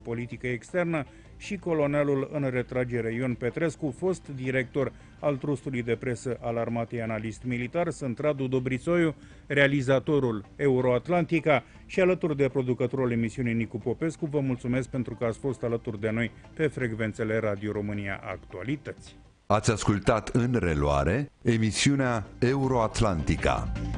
politică externă, și colonelul în retragere Ion Petrescu, fost director al trustului de presă al Armatei Analist Militar. Sunt Radu Dobrițoiu, realizatorul Euroatlantica, și alături de producătorul emisiunii Nicu Popescu. Vă mulțumesc pentru că ați fost alături de noi pe frecvențele Radio România Actualități. Ați ascultat în reluare emisiunea Euroatlantica.